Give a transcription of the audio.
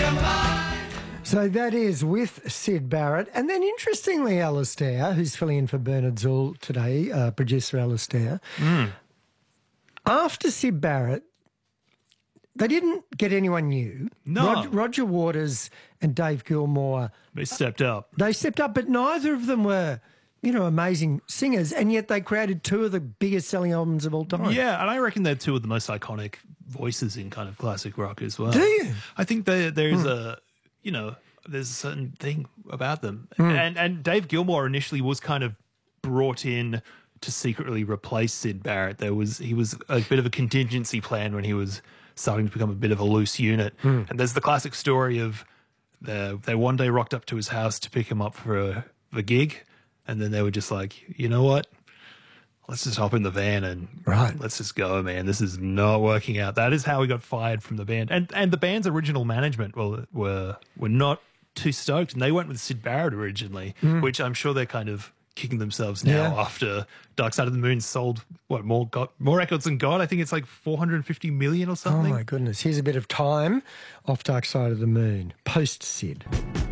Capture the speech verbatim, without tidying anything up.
So that is with Syd Barrett. And then interestingly, Alistair, who's filling in for Bernard Zool today, uh, producer Alistair, Mm. after Syd Barrett, they didn't get anyone new. No. Rod- Roger Waters and Dave Gilmour. They stepped up. They stepped up, but neither of them were, you know, amazing singers, and yet they created two of the biggest selling albums of all time. Yeah, and I reckon they're two of the most iconic voices in kind of classic rock as well. Do you? I think there there's Hmm. a, you know, there's a certain thing about them. Hmm. And and Dave Gilmour initially was kind of brought in to secretly replace Syd Barrett. There was he was a bit of a contingency plan when he was starting to become a bit of a loose unit. Hmm. And there's the classic story of the, they one day rocked up to his house to pick him up for a, a gig, and then they were just like, you know what? Let's just hop in the van and Right. let's just go, man. This is not working out. That is how he got fired from the band. And and the band's original management well, were were not too stoked, and they went with Syd Barrett originally, Mm. which I'm sure they're kind of kicking themselves now Yeah. after Dark Side of the Moon sold what more got more records than God. I think it's like four hundred fifty million or Oh, something. my goodness. Here's a bit of time off Dark Side of the Moon, post-Syd.